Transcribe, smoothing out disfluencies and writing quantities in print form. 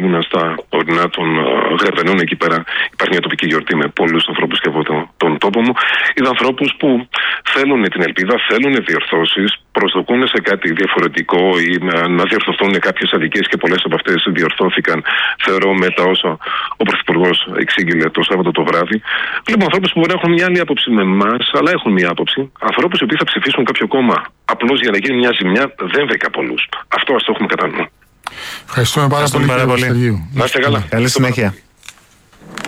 ήμουνα στα ορεινά των Γρεβενών, εκεί πέρα υπάρχει μια τοπική γιορτή με πολλούς ανθρώπους και από τον τόπο μου. Είδα ανθρώπους που θέλουν την ελπίδα, θέλουν διορθώσεις, προσδοκούν σε κάτι διαφορετικό ή να διορθωθούν κάποιες αδικίες και πολλές από αυτές διορθώθηκαν, θεωρώ, με τα όσα ο Πρωθυπουργός εξήγηλε το Σάββατο το βράδυ. Βλέπουμε ανθρώπους που μπορεί να έχουν μια άλλη άποψη με εμάς, αλλά έχουν μια άποψη. Ανθρώπους οι οποίοι θα ψηφίσουν κάποιο κόμμα απλώς για να γίνει μια ζημιά, δεν βρήκα πολλούς. Αυτό ας το έχουμε κατά νου. Ευχαριστούμε πάρα πολύ. Να είστε καλά. Καλή συνέχεια.